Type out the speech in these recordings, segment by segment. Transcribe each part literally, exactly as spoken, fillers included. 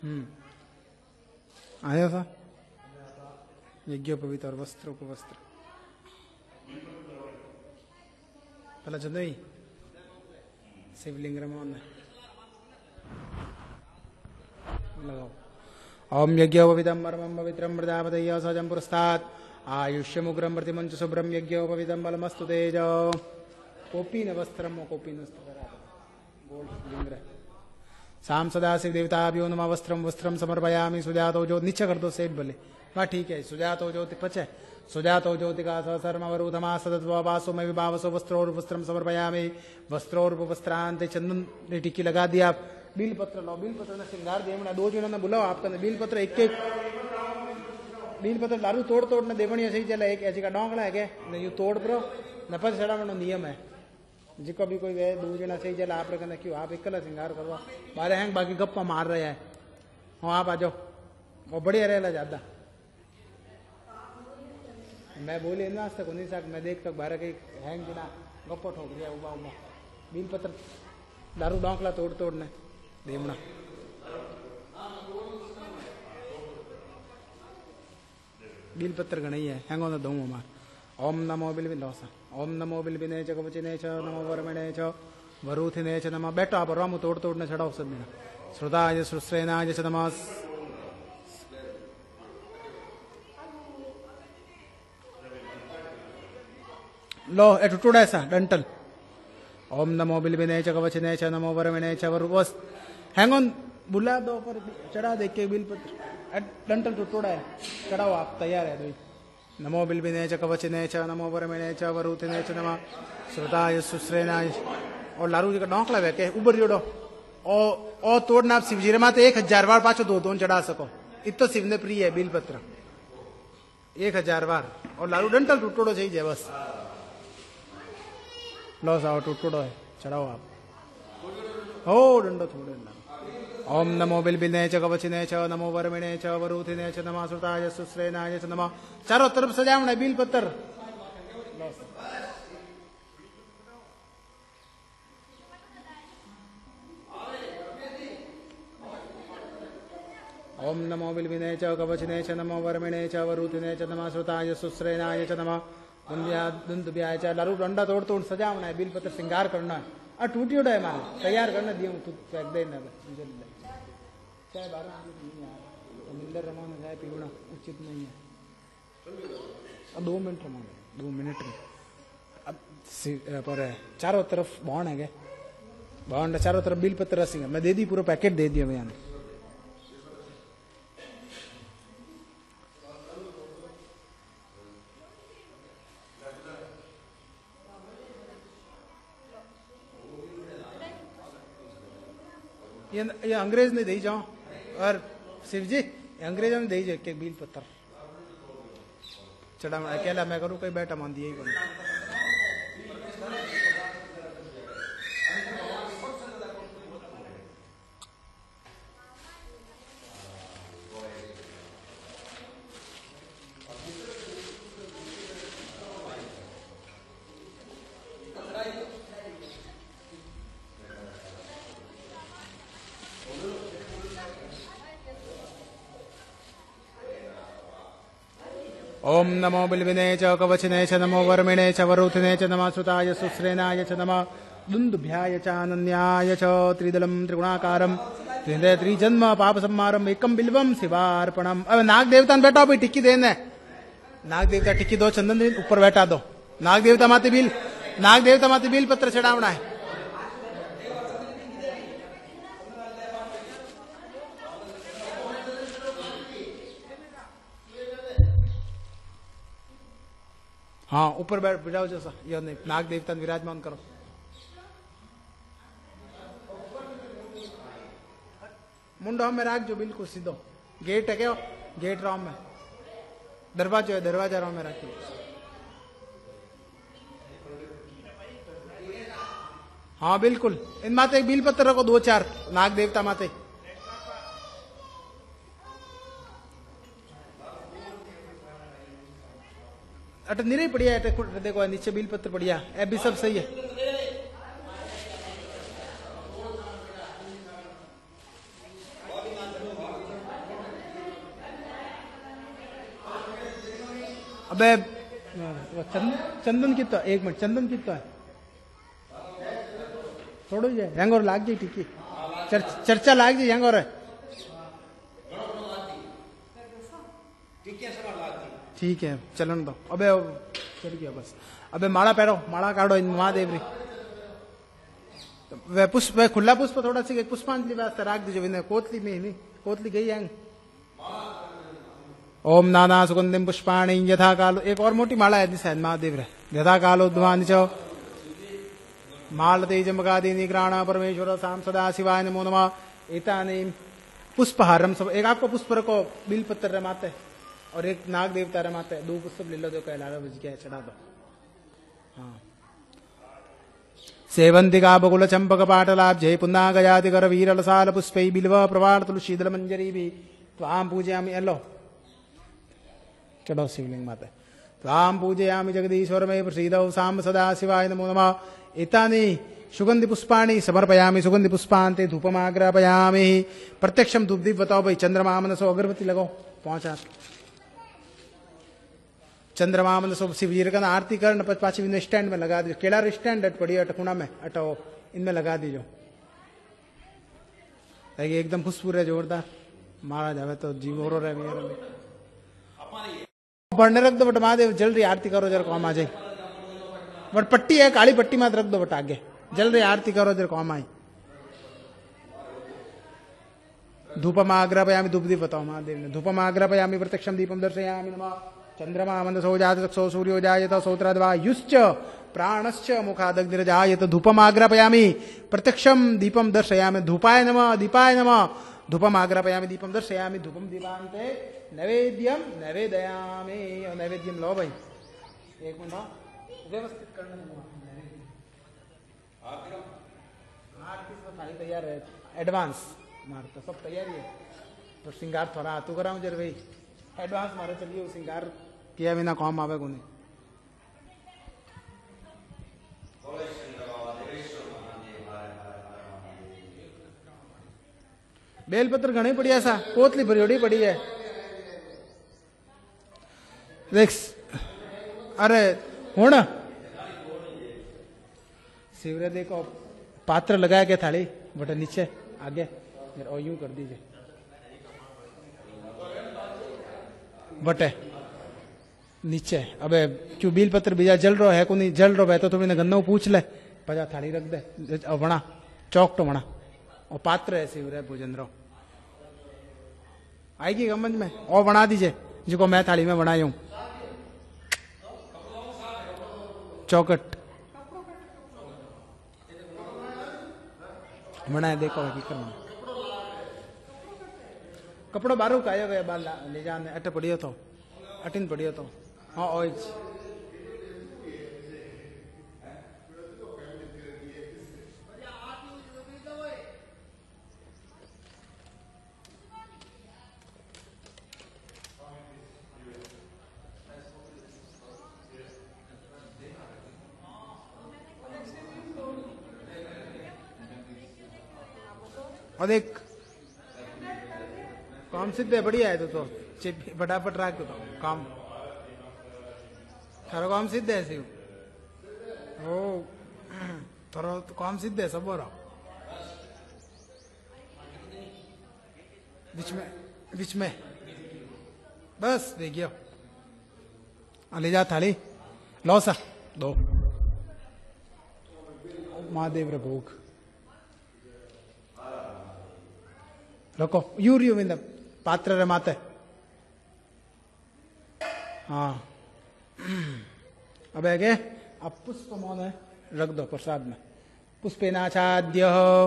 हम्म आया था यज्ञोपवीत और वस्त्र उपवस्त्र पहला चंदई शिवलिंग रमोन लगाओ। ओम यज्ञोपवीतम परमं पवित्रं प्रजापतये सजं पुरस्तात् आयुष्यमुग्रं प्रतिमंच शुभ्रं यज्ञोपवीतम बलमस्तु तेज। कोपीन वस्त्रम कोपीन वस्त्र शाम सदाशिव देवताभ्यो नमः। वस्त्रम वस्त्रम समर्पयामि सुजातो ज्योति नीचे कर दो सेठ भले वहाँ ठीक है। सुजातो ज्योति पचे सुजातो ज्योतिका सर्वरूधमा सदत्वासो में विभावसो वस्त्रोर वस्त्रम समर्पयामि। वस्त्रोर वस्त्रांत चंदन ने टिक्की लगा दिया। बिल पत्र लो बिल पत्र ने श्रृंगार देवना दो जनों ने बुलाओ आपका बिल पत्र एक एक बिल पत्र लारू तोड़ तोड़ ने देवनी ऐसे ही चला एक ऐसी का डोंगला है क्या नहीं यू तोड़ परो नपस चढ़ा मनो नियम है जिको भी कोई वे दो जना सही चला आप रखना क्यों आप इकला श्रृंगार करवा बारे हैं बाकी गप्पा मार रहे हैं। हाँ आप आ जाओ वो बढ़िया रहेला ज्यादा। मैं बोले ना आज तक उन्हीं साक मैं देख तक बारह के हैंग बिना गप्पा ठोक दिया उबा उबा बिल पत्र दारू डोंकला तोड़ तोड़ने देवना बिल पत्र गणई है हैंग ऑन द दो हमार। ओम नमो बिल बिलोसा ओम नमो बिल बिने च कवचिने च नमो वरमणे च वरुथिने च नमः। बैठो आप रामू तोड़ तोड़ने चढ़ाओ सब बिना श्रुताय श्रुश्रेनाय च नमः। लो ए टुटुड़ा ऐसा डंटल ओम नमो बिल बिने च कवचिने च नमो वरमणे च वरुवस हैंग ऑन बुला दो पर चढ़ा दे के बिल पत्र डंटल टुटुड़ा है चढ़ाओ आप तैयार है भाई। नमो बिल्बिने च कवचिने च नमो वरमिने च वरुतिने च नमः। श्रुताय सुश्रेनाय और लारू जी का डोंकला वे के ऊपर जोड़ो और और तोड़ना आप शिवजी माते एक हजार बार पाछो दो दोन चढ़ा सको इतो शिव ने प्रिय है बिल पत्र एक हजार बार और लारू डंटल टुटोड़ो चाहिए बस लो साओ टुटोड़ो है चढ़ाओ आप हो डंडो थोड़े ओम नमो बिल्बिने च कवचिने च नमो वरमिणे च वरुथिने च नमः। श्रुताय सुश्रेनाय च नमः। चारों तरफ सजावना बिल पत्तर ओम नमो बिल्बिने च कवचिने च नमो वरमिणे च वरुथिने च नमः। श्रुताय सुश्रेनाय च नमः। दुंदुभ्याय च लारू डंडा तोड़ तोड़ सजावना है बिल पत्र श्रृंगार करना है और टूटी उड़ा है मारे तैयार करना दिया तू फेंक देना चाहे बारह नहीं यार मिलर रमाना चाहे पीवना उचित नहीं है। अब दो मिनट रमाना दो मिनट में अब पर चारों तरफ बॉन्ड है क्या बॉन्ड चारों तरफ बिल पत्र रसिंग मैं दे दी पूरा पैकेट दे दिया मैं ये ये अंग्रेज ने दे जाओ और शिव जी अंग्रेजों ने दे जाओ एक बिल पत्थर चढ़ा मैं अकेला मैं करूँ कोई बैठा मान दिए करूँ। ओम नमो बिल्बिने च कवचिने च नमो वरमिणे च वरुथिने च नमः। श्रुताय सुश्रेनाय च नमः। दुंदुभ्याय च अनन्याय च त्रिदलम त्रिगुणाकारम त्रिदय त्रिजन्म पाप संहारम एकम बिल्वम शिवार्पणम। अब नाग देवता ने बैठा भाई टिक्की देने नाग देवता टिक्की दो चंदन ऊपर बैठा दो नाग देवता माते बिल नाग देवता माते बिल पत्र चढ़ावना है। हाँ ऊपर बैठ जाओ जैसा यह नहीं नाग देवता विराजमान करो। मुंडो में राख जो बिल्कुल सीधो गेट है क्या गेट राम में दरवाजा है दरवाजा राम में रखियो। हाँ बिल्कुल इन माते बिल पत्र रखो दो चार नाग देवता माते अट निरे बढ़िया है देखो नीचे बिल पत्र बढ़िया है भी सब सही है। अबे चंदन चंदन कितना एक मिनट चंदन कितना है थोड़ो ही है हेंग और लाग जाए ठीक है चर, चर्चा लाग जाए हेंग और है ठीक है चलन दो अबे चल गया बस अबे माला पैरो माला काढ़ो इन महादेव री वे पुष्प वे खुला पुष्प थोड़ा सी एक पुष्पांजलि वास्ते राख दीजिए विनय कोतली में नहीं कोतली गई है ओम नाना सुगंधिम पुष्पाणि यथा कालो एक और मोटी माला है शायद महादेव रे यथा कालो ध्वान चो मालते जमकादी निग्राण परमेश्वर साम सदा शिवाय नमो नमः एतानि पुष्पहारम सब एक आपको पुष्प रखो बिल पत्र रमाते और एक नाग देवता रमाते दो पुष्प ले लो जो कहलारा बज गया चढ़ा दो हाँ सेवंतिका बकुल चंपक पाटलाभ जय पुन्ना गजाति कर वीरल साल पुष्पै बिल्व प्रवाल तुलसीदल मंजरी भी त्वाम पूजयामि एलो चढ़ो शिवलिंग माता त्वाम पूजयामि जगदीश्वर में प्रसीदौ साम सदा शिवाय नमो नमः एतानि सुगंधि पुष्पाणि समर्पयामि सुगंधि पुष्पान्ते धूपमाग्रापयामि प्रत्यक्षम धूप दीप बताओ भाई चंद्रमा मनसो अगरबत्ती लगाओ पहुंचा चंद्रमा मनसो शिव जी का आरती करना पाछी इन्हें स्टैंड में लगा दीजिए केला स्टैंड अट पड़ी अटकुणा में अटो इनमें लगा दीजिए एकदम खुशबू रहे जोरदार मारा जावे तो जीव हो रहा है बढ़ने रख दो बट महादेव जल रही आरती करो जरा कौम आ जाए बट पट्टी है काली पट्टी में रख दो बट आगे जल रही आरती करो जरा कौम आई धूपमाग्रापयामि धूप दीप बताओ महादेव ने धूपमाग्रापयामि प्रत्यक्षम दीपम दर्शयामि नमः चंद्रमा मंदसो जातसो सूर्यो जायत सौत्राद्वा युश्च प्राणश्च मुखादग्निर्जायत धूपमाग्रापयामि प्रत्यक्षम दीपम दर्शयामि धूपाय नमः दीपाय नमः धूपमाग्रापयामि दीपम दर्शयामि धूपम दीपान्ते नैवेद्यम नैवेदयामि और नैवेद्यम लो भाई एक मिनट व्यवस्थित करना आरती तैयार है एडवांस मारे तो सब तैयारी है तो श्रृंगार थोड़ा तू कराऊं जर भाई एडवांस मारे चलिए श्रृंगार किया बिना कौन आवे को नहीं बेलपत्र घनी पड़ी ऐसा कोतली भरियोड़ी पड़ी है देख अरे हूं शिवरे देखो पात्र लगाया गया थाली बटे नीचे आगे और यूं कर दीजिए बटे नीचे अबे क्यों बील पत्र बीजा जल रो है को नहीं जल रो है तो तुमने गन्ना पूछ ले पजा थाली रख दे वणा चौक तो वणा और पात्र है शिवरे भोजन रो आएगी समझ में और बना दीजिए जिसको मैं थाली में बनाई हूं चौकट बनाए देखो करना कपड़ो बारू कायो गया बाल ले जाने अट पड़ियो तो अटिन पड़ियो तो हाँ ओज और देख काम सिद्ध है बढ़िया है तो तो फटाफट रख दो तो काम थारो काम सिद्ध है शिव ओ थारो तो काम सिद्ध है सब हो रहा बीच में बीच में बस देखियो ले जा थाली लो सा दो महादेव रे भोग रखो यूरियो में पात्र रे माते हाँ अब है अब पुष्प मोन रख दो प्रसाद में पुष्पेनाचाद्य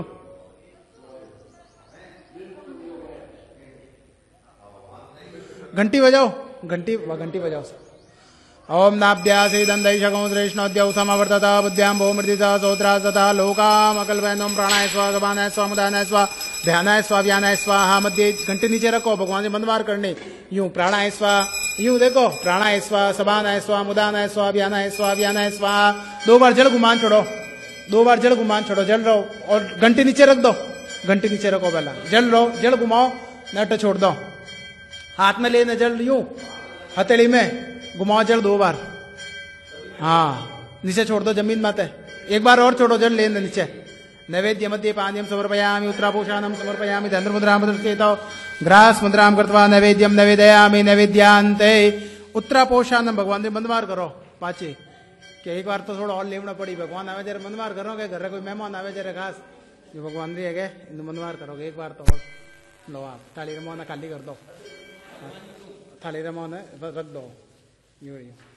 घंटी बजाओ घंटी घंटी बजाओ ओम नाभ्यासीदंदैशगो श्रेष्णोद्यौ समवर्तत बुद्ध्यां भौमृदिता सौत्रा तथा लोकामकल्पयनोम प्राणाय स्वा गवानाय स्वा मुदानाय स्वा ध्यानाय स्वा व्यानाय स्वाहा मध्य घंटे नीचे रखो भगवान से बंदवार करने यूं प्राणाय स्वा यूं देखो प्राणाय स्वा सबानाय स्वा मुदानाय स्वा व्यानाय स्वा व्यानाय स्वाहा दो बार जल गुमान छोड़ो दो बार जल गुमान छोड़ो जल रहो और घंटे नीचे रख दो घंटे नीचे रखो पहला जल रहो जल घुमाओ नट छोड़ दो हाथ में लेने जल यूं हथेली में घुमाओ जल दो बार। हाँ, नीचे छोड़ दो, जमीन मत है, एक बार और छोड़ो जल, लेन नीचे। नैवेद्य मध्य पानीयम समर्पयामि, उत्तरापोषाणम समर्पयामि, धनुर मुद्राम मुद्रस्थितो ग्रास मुद्राम कृत्वा नैवेद्यम नैवेदयामि। नैवेद्यांते उत्तरापोषाणम, भगवान ने बंदवार करो पाचे कि एक बार तो थोड़ा और लेवना पड़ी, भगवान आवे जरा बंदवार करोगे, घर कोई मेहमान आवे जरा खास, जो भगवान री है इन बंदवार करोगे एक बार तो और लो। आप थाली रमोना खाली कर दो, थाली रमोना रख दो। यूं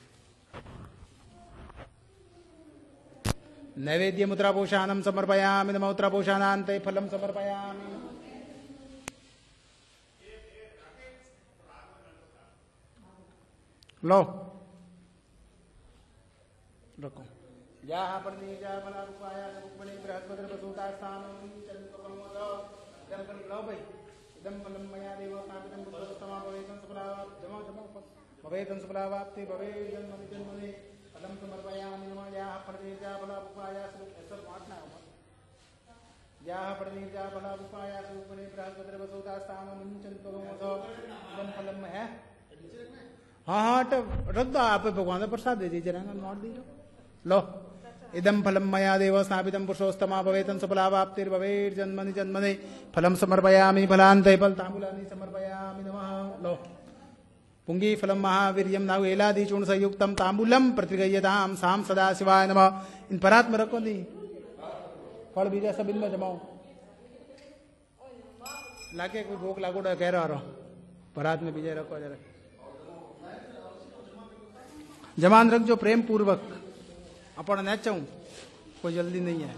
नैवेद्य उत्तरापोषाणम समर्पयामि, नमः उत्तरापोषाणान्ते फलम समर्पयामि। लो रखो। यहाँ पर नीचा बना रुपाया रुक्मणी बृहस्पति बसूता स्थानम चंद्र प्रमोदो दम कर लो भाई। दम फलम मया देव कामितम बुद्धो तमा भवेतं सफलावा जमा जमा भवेतं सफलावाप्ति भवे जन्मनि जन्मनि फलम समर्पयामि। नमः यहाँ पर नीचा बना रुपाया ऐसा मानना है। यहाँ पर नीचा बना रुपाया रुक्मणी बृहस्पति बसूता स्थानम चंद्र प्रमोदो दम फलम है। हाँ हाँ रख दो, आप भगवान का प्रसाद दे दीजिए, नोट दीजिए। लो इदम फलम मया देव स्थापितम पुरुषोत्तमा भवेतं सफलावाप्तिर भवेर जन्मनि जन्मनि फलम समर्पयामि। फलान्ते फल तांबूलानि समर्पयामि। नमः। लो पुंगी फलम महावीर्यम नाउ एलादि चूर्ण संयुक्तम तांबूलम प्रतिगयताम साम सदा शिवाय नमः। इन परात में रखो नहीं, फल बीजा सब इनमें जमाओ, लाके कोई भोग लागू कह रहा परात में बीजा रखो जरा, जमान रख जो प्रेम पूर्वक। अपन न चाहूं कोई जल्दी नहीं है।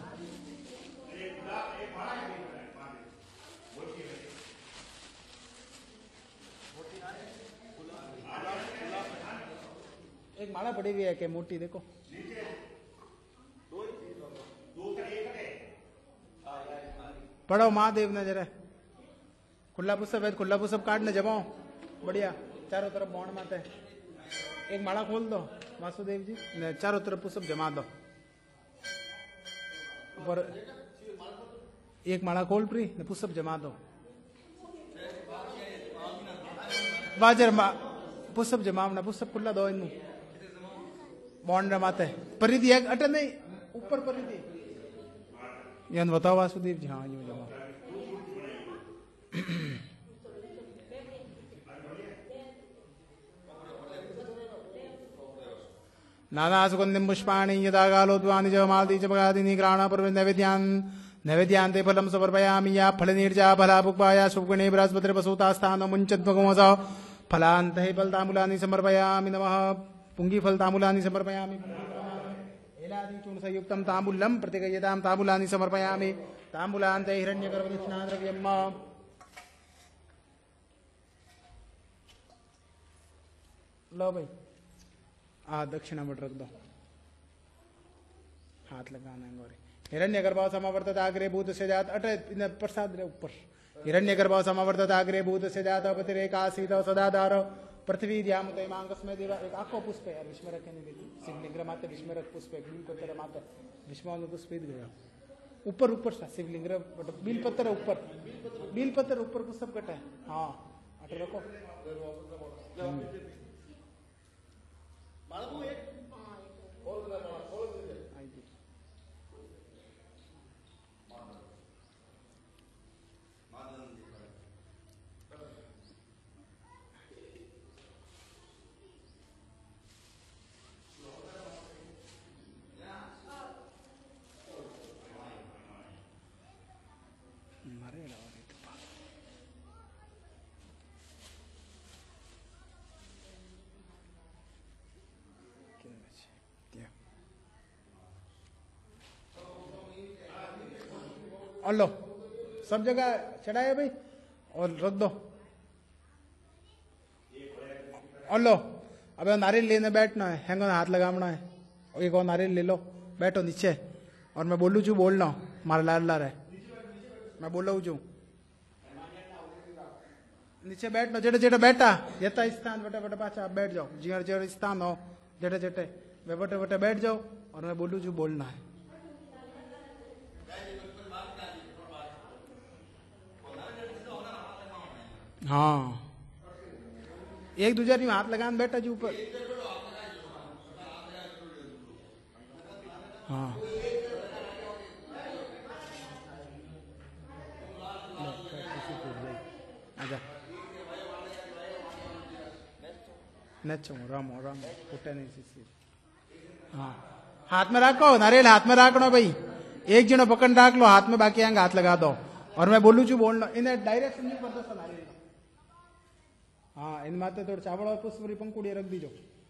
एक माला पड़ी हुई है कि मोटी, देखो पढ़ो महादेव ने जरा खुला पुस्तक है, खुला पुस्तक काट ने जमाओ बढ़िया चारों तरफ बौण माते। एक माला खोल दो वासुदेव जी ने, चारों तरफ पुष्प जमा दो ऊपर। एक माला खोल प्री ने पुष्प जमा दो, बाजर पुष्प जमा ना पुष्प खुला दो इन बॉन्ड रमाते परिधि एक अटे नहीं ऊपर परिधि। यन बताओ वासुदेव जी। हाँ यूं जमा। नाना सुगंधिम पुष्पाणि यदा कालोद्वानि च मालती च बगादिनी ग्राणा पर नैवेद्यान नैवेद्यांते फलम समर्पयामि। या फल निर्जा फला भुक्पाया शुभगुणे बृहस्पति बसूता स्थान मुंचद्भगमस फलांत फल तांबूलानि समर्पयामि। नमः। पुंगी फल तांबूलानि समर्पयामि। एलादि चूर्ण संयुक्तम तांबूलम प्रतिगयताम तांबूलानि समर्पयामि। तांबूलांते हिरण्यगर्भ दक्षिणाद्रव्यम। लो भाई आ दक्षिणा मत रख दो, हाथ लगाना है गौरी। हिरण्य गर्भाव समावर्तत आग्रे भूत से जात अटे प्रसाद रे ऊपर। हिरण्य गर्भाव समावर्तत आग्रे भूत से जात पतिरेक आसीत सदाधार पृथ्वी ध्याम मांगस्मय देवा। एक आखो पुष्प है विस्मरक शिवलिंग माते विस्मरक पुष्प बिलपत्र माते विस्म पुष्प गया ऊपर ऊपर सा शिवलिंग बिलपत्र ऊपर बिलपत्र ऊपर पुष्प कटा है। हाँ अटे रखो। और लो सब जगह चढ़ाए भाई और रख दो। और लो अब नारियल लेने बैठना है, हैंगो हाथ लगाना है। एक और नारियल ले लो, बैठो नीचे और मैं बोलू छू बोलना मारा लाल लाल है मैं बोलू छू नीचे बैठना जेटे जेटे बैठा यथा स्थान बटे बटे पाचा आप बैठ जाओ जी जेड़े स्थान हो जेटे जेटे वे बटे बटे बैठ जाओ और मैं बोलू छू बोलना है। हाँ एक दूसरे हाथ लगाने बैठा जी ऊपर। हाँ आजा नचो रामो रामो फूटे नहीं सी हाँ हाथ में रखो नारियल हाथ में रखना भाई एक जनो पकड़ रख लो हाथ में बाकी आंग हाथ लगा दो और मैं बोलू छू बोलना इन्हें डायरेक्शन नहीं पड़ता नारियल हाँ इन माते थोड़ा चावल और पुष्परी पंकुड़ी रख दीजो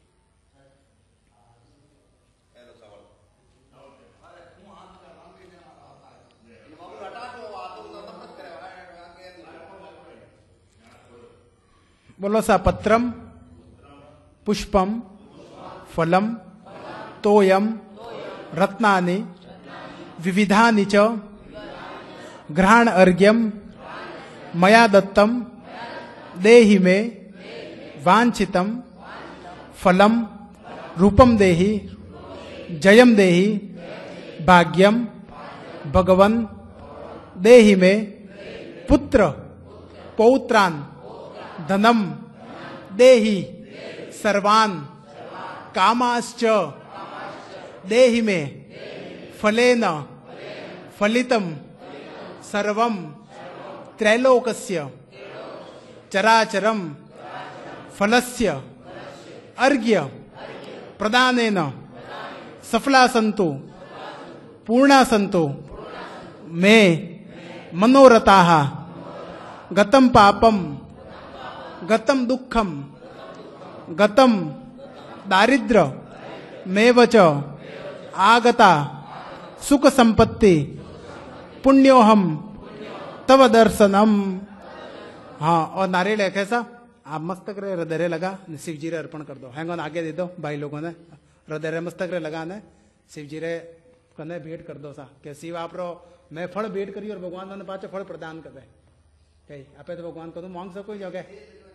बोलो सा पत्रम पुष्पम फलम तोयम रत्नानि विविधानि च ग्रहण अर्घ्यम मया दत्तम देहि मे वांछितम फलम रूपम देहि जयम देहि भाग्यम भगवन देहि मे पुत्र पौत्रान धनम देहि सर्वान कामाश्च देहि मे फलेन फलितम सर्वम त्रैलोकस्य चराचरम फलस्य अर्घ्य प्रदानेन सफला सन्तु पूर्णा सन्तु मे मनोरथाः गतम पापम गतम दुखम गतम दारिद्र मेव च आगता सुख संपत्ति पुण्योहम तव दर्शनम। हाँ और नारियल है कैसा आप मस्तक रे हृदय लगा शिव जी रे अर्पण कर दो हैंगन आगे दे दो भाई लोगों ने हृदय रे मस्तक रे लगाने शिव जी रे कने भेंट कर दो सा के शिव आप रो मैं फल भेंट करी और भगवान ने पाचे फल प्रदान कर दे आपे तो भगवान को तो मांग सको जगह